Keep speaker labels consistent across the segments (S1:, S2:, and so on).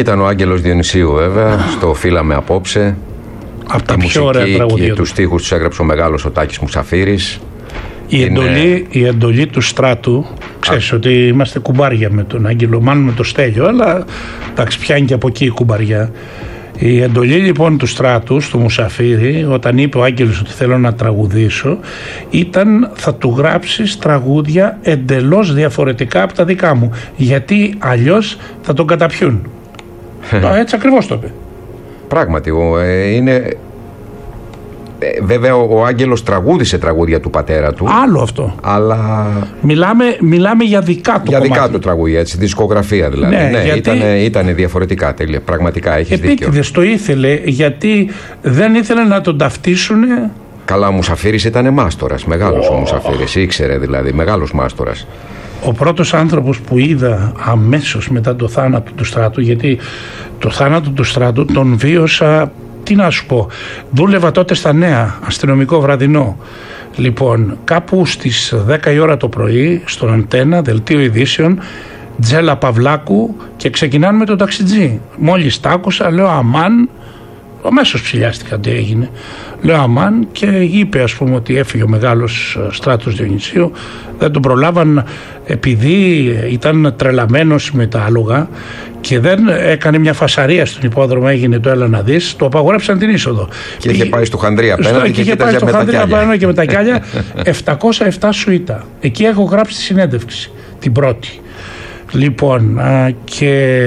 S1: Ήταν ο Άγγελος Διονυσίου βέβαια, στο Φύλαμε Απόψε.
S2: Από τα πιο ωραία τραγούδια.
S1: Και τους στίχους τους έγραψε ο μεγάλος ο Τάκης Μουσαφίρης.
S2: Η εντολή του Στράτου, ξέρεις ότι είμαστε κουμπάρια με τον Άγγελο, μάλλον με το Στέλιο, αλλά εντάξει, πιάνει και από εκεί η κουμπαριά. Η εντολή λοιπόν του Στράτου στο Μουσαφίρη, όταν είπε ο Άγγελος ότι θέλω να τραγουδήσω, ήταν θα του γράψεις τραγούδια εντελώς διαφορετικά από τα δικά μου, γιατί αλλιώς θα τον καταπιούν. Έτσι ακριβώς το είπε.
S1: Πράγματι, είναι... Βέβαια ο Άγγελος τραγούδισε τραγούδια του πατέρα του.
S2: Άλλο αυτό.
S1: Αλλά...
S2: Μιλάμε για δικά του
S1: κομμάτια. Για δικά του τραγούδια, έτσι, δισκογραφία δηλαδή. Ναι, γιατί... ήταν διαφορετικά τέλεια. Πραγματικά έχεις δίκιο.
S2: Επίτηδες το ήθελε, γιατί δεν ήθελε να τον ταυτίσουν.
S1: Καλά, ο Μουσαφίρης ήταν μάστορας, μεγάλος ο Μουσαφίρης, ήξερε δηλαδή, μεγάλος μάστορας.
S2: Ο πρώτος άνθρωπος που είδα αμέσως μετά το θάνατο του Στράτου, γιατί το θάνατο του Στράτου τον βίωσα, τι να σου πω, δούλευα τότε στα Νέα, αστυνομικό βραδινό. Λοιπόν, κάπου στις 10 η ώρα το πρωί, στον Αντένα, δελτίο ειδήσεων, Τζέλα Παυλάκου, και ξεκινάνε με τον ταξιτζή. Μόλις τ' άκουσα, λέω αμάν, αμέσως ψηλιάστηκα τι έγινε. Λέω αμάν, και είπε ας πούμε ότι έφυγε ο μεγάλος Στράτος Διονυσίου. Δεν τον προλάβαν, επειδή ήταν τρελαμένος με τα άλογα και δεν έκανε μια φασαρία στον υπόδρομο, έγινε το έλα να δεις, το απαγορέψαν την είσοδο.
S1: Και είχε πάει στο Χανδρία απέναντι και είχε πάει στο Χανδρία απέναντι
S2: και με τα κιάλια. 707 σουίτα. Εκεί έχω γράψει τη συνέντευξη, την πρώτη. Λοιπόν, και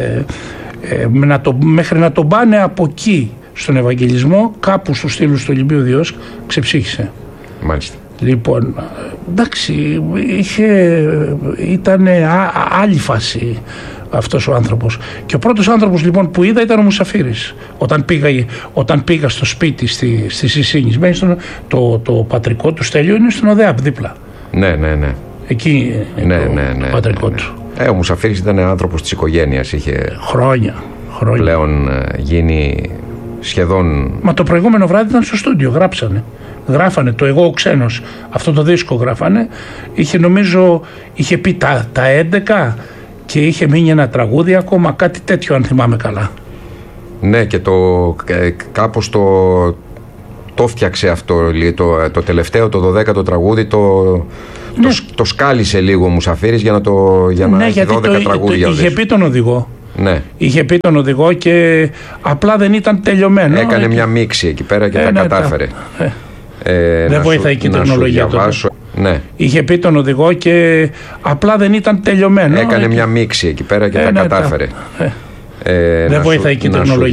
S2: μέχρι να τον πάνε από εκεί στον Ευαγγελισμό, κάπου στους στήλους του Ολυμπίου Διός ξεψύχησε.
S1: Μάλιστα.
S2: Λοιπόν, εντάξει, ήταν άλλη φάση αυτός ο άνθρωπος. Και ο πρώτος άνθρωπος λοιπόν που είδα ήταν ο Μουσαφίρης. Όταν πήγα στο σπίτι στη Σισίνης, το πατρικό του Στέλιο είναι στον ΟΔΕΑΠ δίπλα.
S1: Ναι.
S2: Εκεί το πατρικό του.
S1: Ο Μουσαφίρης ήταν άνθρωπος της οικογένειας, είχε
S2: χρόνια
S1: πλέον γίνει σχεδόν...
S2: Μα το προηγούμενο βράδυ ήταν στο στούντιο, γράφανε το «Εγώ ο Ξένος», αυτό το δίσκο γράφανε. Είχε πει τα 11 και είχε μείνει ένα τραγούδι ακόμα, κάτι τέτοιο αν θυμάμαι καλά.
S1: Ναι, και κάπως το φτιάξε αυτό, το τελευταίο, το 12ο τραγούδι, το σκάλισε λίγο ο Μουσαφίρης για να έχει 12 τραγούδια.
S2: Είχε πει τον οδηγό.
S1: Ναι.
S2: Είχε πει τον οδηγό και απλά δεν ήταν τελειωμένο.
S1: Έκανε μια μίξη εκεί πέρα και τα κατάφερε.
S2: Δεν βοηθάει και η τεχνολογία τότε.
S1: Ναι.
S2: Είχε πει τον οδηγό και απλά δεν ήταν τελειωμένο.
S1: Έκανε μια μίξη εκεί πέρα και τα κατάφερε.
S2: Δεν βοηθάει και η τεχνολογία.